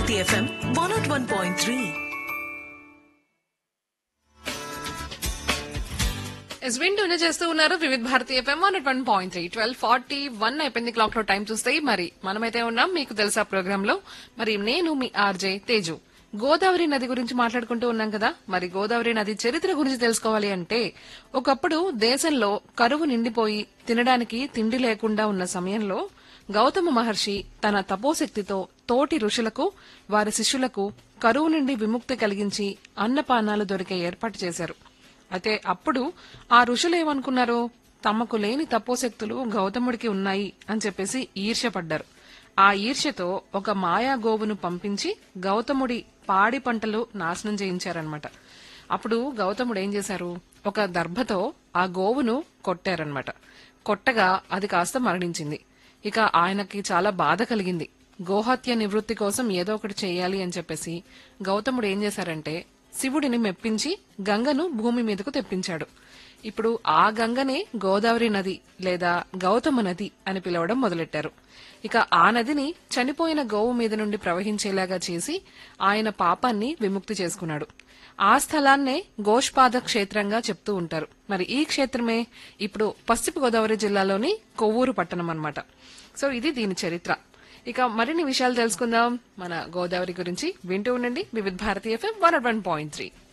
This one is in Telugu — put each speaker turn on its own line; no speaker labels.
భారతి ఎఫ్ఎం 101.3.
వింటూనే చేస్తూ ఉన్నారు వివిధ భారతి ఎఫ్ఎం 101.3. 12:41 అయిపోయింది క్లాక్ లో. టైం చూస్తే మరి మనమైతే ఉన్నాం మీకు తెలుసా ప్రోగ్రామ్ లో. మరి నేను మీ ఆర్జే తేజు. గోదావరి నది గురించి మాట్లాడుకుంటూ ఉన్నాం కదా. మరి గోదావరి నది చరిత్ర గురించి తెలుసుకోవాలి అంటే, ఒకప్పుడు దేశంలో కరువు నిండిపోయి తినడానికి తిండి లేకుండా ఉన్న సమయంలో గౌతమ మహర్షి తన తపోశక్తితో తోటి ఋషులకు వారి శిష్యులకు కరువు నుండి విముక్తి కలిగించి అన్నపానాలు దొరికే ఏర్పాటు చేశారు. అయితే అప్పుడు ఆ ఋషులేమనుకున్నారు, తమకు లేని తపోశక్తులు గౌతముడికి ఉన్నాయి అని చెప్పేసి ఈర్ష్యపడ్డారు. ఆ ఈర్ష్యతో ఒక మాయా గోవును పంపించి గౌతముడి పాడి పంటలు నాశనం చేయించారనమాట. అప్పుడు గౌతముడు ఏం చేశారు, ఒక దర్భతో ఆ గోవును కొట్టారనమాట. కొట్టగా అది కాస్త మరణించింది. ఇక ఆయనకి చాలా బాధ కలిగింది. గోహత్య నివృత్తి కోసం ఏదో ఒకటి చేయాలి అని చెప్పేసి గౌతముడు ఏం చేశారంటే, శివుడిని మెప్పించి గంగను భూమి మీదకు తెప్పించాడు. ఇప్పుడు ఆ గంగనే గోదావరి నది లేదా గౌతమ నది అని పిలవడం మొదలెట్టారు. ఇక ఆ నదిని చనిపోయిన గోవు మీద నుండి ప్రవహించేలాగా చేసి ఆయన పాపాన్ని విముక్తి చేసుకున్నాడు. ఆ స్థలాన్నే గోష్పాద క్షేత్రంగా చెప్తూ ఉంటారు. మరి ఈ క్షేత్రమే ఇప్పుడు పశ్చిమ గోదావరి జిల్లాలోని కొవ్వూరు పట్టణం అన్నమాట. సో ఇది దీని చరిత్ర. ఇక మరిన్ని విషయాలు తెలుసుకుందాం మన గోదావరి గురించి. వింటూ ఉండండి వివిధ భారతి ఎఫ్ఎం 101.3.